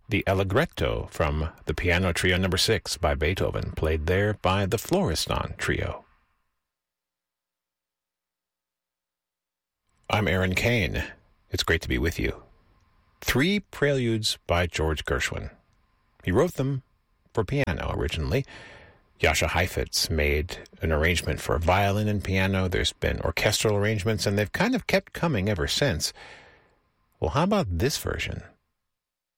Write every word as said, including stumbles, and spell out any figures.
the Allegretto from the Piano Trio number six by Beethoven, played there by the Florestan Trio. I'm Aaron Kane. It's great to be with you. Three Preludes by George Gershwin. He wrote them for piano originally. Jascha Heifetz made an arrangement for violin and piano. There's been orchestral arrangements, and they've kind of kept coming ever since. Well, how about this version?